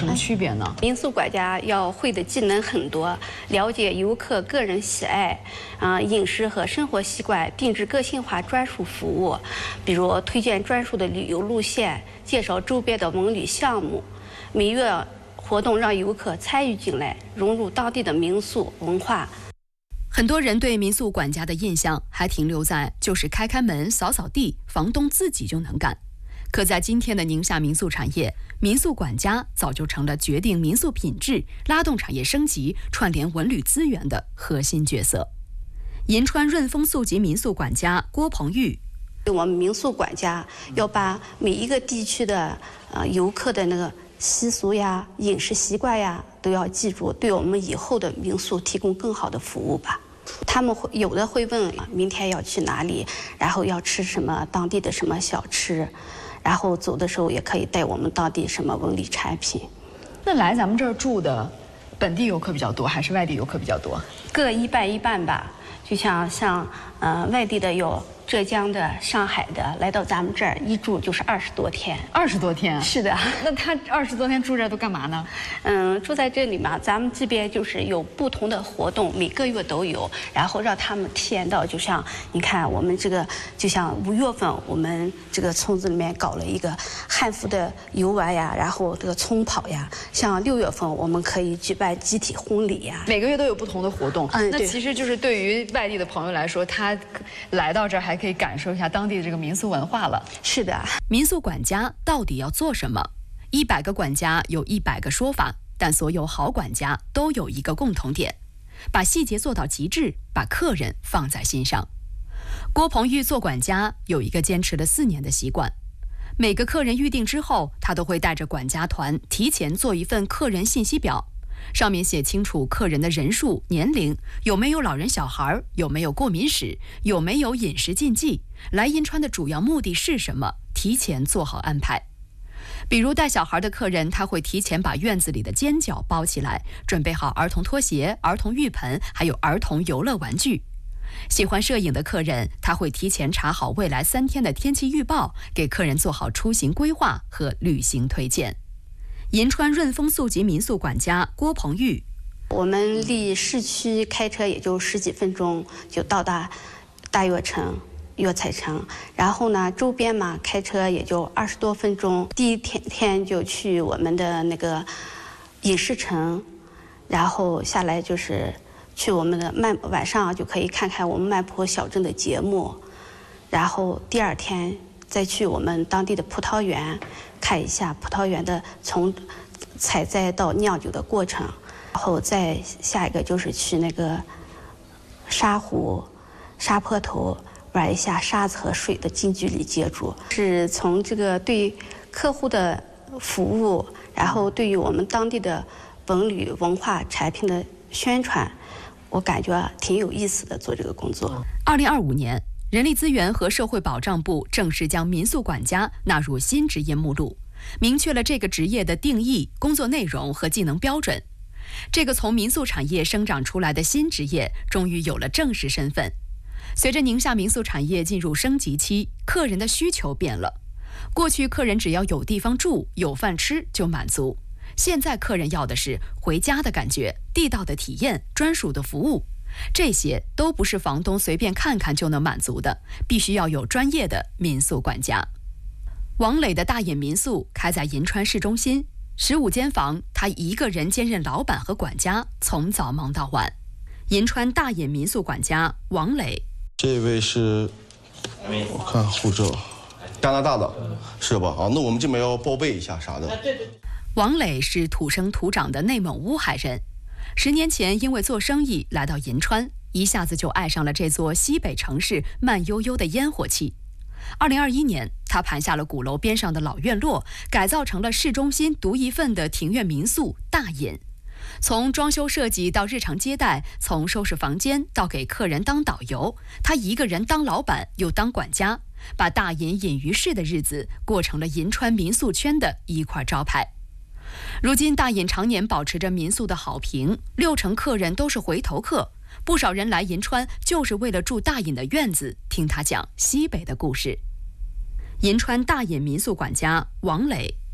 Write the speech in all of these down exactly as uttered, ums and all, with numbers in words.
么区别呢？ 民宿管家要会的技能很多，了解游客个人喜爱，啊、呃，饮食和生活习惯，定制个性化专属服务，比如推荐专属的旅游路线，介绍周边的文旅项目，每月活动让游客参与进来，融入当地的民宿文化。 很多人对民宿管家的印象还停留在就是开开门、扫扫地，房东自己就能干。可在今天的宁夏民宿产业，民宿管家早就成了决定民宿品质、拉动产业升级、串联文旅资源的核心角色。银川润丰宿集民宿管家郭鹏玉， 我们民宿管家要把每一个地区的呃游客的那个习俗呀、饮食习惯呀都要记住，对我们以后的民宿提供更好的服务吧。他们会有的会问明天要去哪里，然后要吃什么当地的什么小吃，然后走的时候也可以带我们当地什么文旅产品。 那来咱们这儿住的本地游客比较多，还是外地游客比较多？ 各一半一半吧。就像像呃外地的有浙江的、上海的，来到咱们这儿一住就是二十多天。 二十多天？ 是的。 那他二十多天住这儿都干嘛呢？ 嗯，住在这里嘛，咱们这边就是有不同的活动，每个月都有，然后让他们体验到，就像你看我们这个，就像五月份我们这个村子里面搞了一个汉服的游玩呀，然后这个冲跑呀，像六月份我们可以举办集体婚礼呀， 每个月都有不同的活动。 嗯， 那其实就是对于外地的朋友来说，他来到这儿还可以感受一下当地的这个民俗文化了。 是的。 民宿管家到底要做什么？一百个管家有一百个说法，但所有好管家都有一个共同点，把细节做到极致，把客人放在心上。郭鹏玉做管家有一个坚持了四年的习惯，每个客人预定之后，他都会带着管家团提前做一份客人信息表，上面写清楚客人的人数、年龄，有没有老人小孩，有没有过敏史，有没有饮食禁忌，来银川的主要目的是什么，提前做好安排。比如带小孩的客人，他会提前把院子里的尖角包起来，准备好儿童拖鞋、儿童浴盆，还有儿童游乐玩具。喜欢摄影的客人，他会提前查好未来三天的天气预报，给客人做好出行规划和旅行推荐。银川润丰宿集民宿管家郭鹏玉， 我们离市区开车也就十几分钟就到达大悦城、悦彩城，然后呢周边嘛开车也就二十多分钟。第一天天就去我们的那个饮食城，然后下来就是去我们的漫，晚上就可以看看我们漫坡小镇的节目，然后第二天再去我们当地的葡萄园看一下葡萄园的从采摘到酿酒的过程，然后再下一个就是去那个沙湖、沙坡头玩一下沙子和水的近距离接触，是从这个对客户的服务，然后对于我们当地的文旅文化产品的宣传，我感觉挺有意思的做这个工作。 二零二五年，人力资源和社会保障部正式将民宿管家纳入新职业目录，明确了这个职业的定义、工作内容和技能标准。这个从民宿产业生长出来的新职业，终于有了正式身份。随着宁夏民宿产业进入升级期，客人的需求变了。过去客人只要有地方住、有饭吃就满足，现在客人要的是回家的感觉、地道的体验、专属的服务。这些都不是房东随便看看就能满足的，必须要有专业的民宿管家。王磊的大隐民宿开在银川市中心，十五间房，他一个人兼任老板和管家，从早忙到晚。银川大隐民宿管家王磊， 这位是，我看护照，加拿大的，是吧？啊，那我们这边要报备一下啥的。 王磊是土生土长的内蒙乌海人，十年前因为做生意来到银川，一下子就爱上了这座西北城市慢悠悠的烟火气。二零二一年，他盘下了鼓楼边上的老院落，改造成了市中心独一份的庭院民宿大隐。从装修设计到日常接待，从收拾房间到给客人当导游，他一个人当老板又当管家，把大隐隐于市的日子过成了银川民宿圈的一块招牌。如今大隐常年保持着民宿的好评，六成客人都是回头客，不少人来银川就是为了住大隐的院子，听他讲西北的故事。银川大隐民宿管家王磊，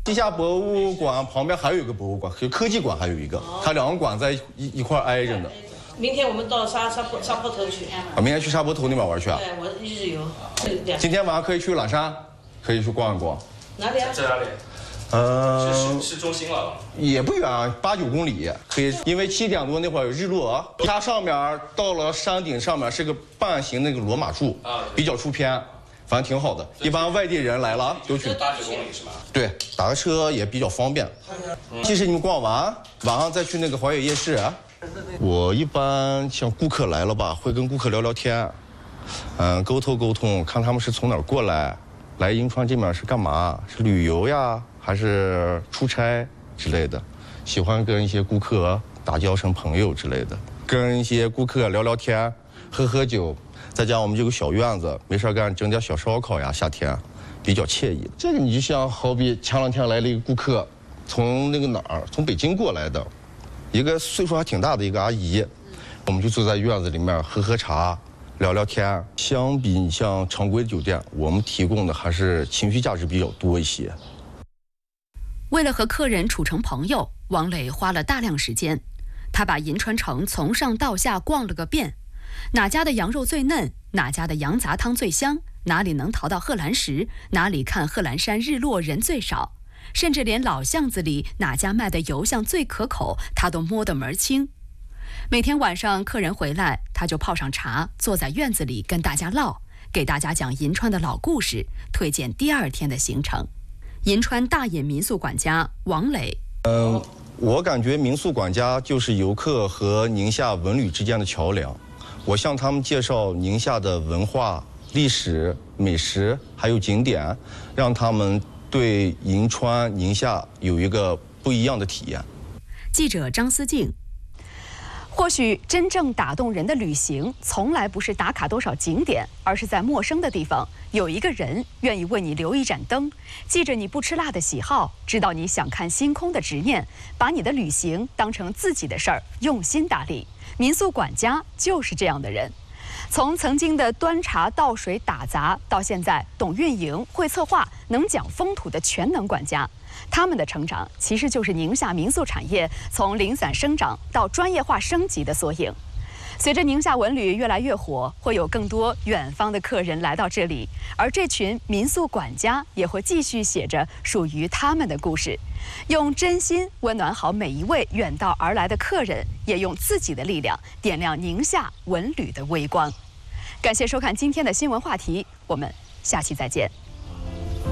地下博物馆旁边还有一个博物馆，就科技馆还有一个，它两个馆在一一块挨着呢。 明天我们到沙沙坡沙坡头去。 啊，明天去沙坡头那边玩去啊？ 对，我一日游。 今天晚上可以去喇山，可以去逛一逛。 哪里啊？ 在哪里？ 呃， 是市中心了。 也不远啊，八九公里。可以，因为七点多那会儿有日落，它上面到了山顶上面是个半形那个罗马柱，啊，比较出片，反正挺好的。一般外地人来了都去。 八九公里是吧？ 对，打个车也比较方便。即使你们逛完，晚上再去那个华野夜市。我一般像顾客来了吧，会跟顾客聊聊天，嗯，沟通沟通，看他们是从哪儿过来，来银川这边是干嘛？是旅游呀，还是出差之类的？喜欢跟一些顾客打交成朋友之类的，跟一些顾客聊聊天，喝喝酒，再加上我们这个小院子，没事干整点小烧烤呀，夏天比较惬意。这个你就像好比前两天来了一个顾客，从那个哪儿，从北京过来的。一个岁数还挺大的一个阿姨，我们就坐在院子里面喝喝茶，聊聊天。相比你像常规酒店，我们提供的还是情绪价值比较多一些。 为了和客人处成朋友，王磊花了大量时间，他把银川城从上到下逛了个遍，哪家的羊肉最嫩，哪家的羊杂汤最香，哪里能淘到贺兰石，哪里看贺兰山日落人最少。甚至连老巷子里哪家卖的油酱最可口，他都摸得门儿清。每天晚上客人回来，他就泡上茶，坐在院子里跟大家唠，给大家讲银川的老故事，推荐第二天的行程。银川大隐民宿管家王磊， 嗯，我感觉民宿管家就是游客和宁夏文旅之间的桥梁。我向他们介绍宁夏的文化、历史、美食还有景点，让他们对银川、宁夏有一个不一样的体验。 记者张思静。或许真正打动人的旅行，从来不是打卡多少景点，而是在陌生的地方有一个人愿意为你留一盏灯，记着你不吃辣的喜好，知道你想看星空的执念，把你的旅行当成自己的事儿，用心打理。民宿管家就是这样的人。从曾经的端茶倒水打杂，到现在懂运营、会策划、能讲风土的全能管家，他们的成长其实就是宁夏民宿产业从零散生长到专业化升级的缩影。随着宁夏文旅越来越火，会有更多远方的客人来到这里，而这群民宿管家也会继续写着属于他们的故事，用真心温暖好每一位远道而来的客人，也用自己的力量点亮宁夏文旅的微光。感谢收看今天的新闻话题，我们下期再见。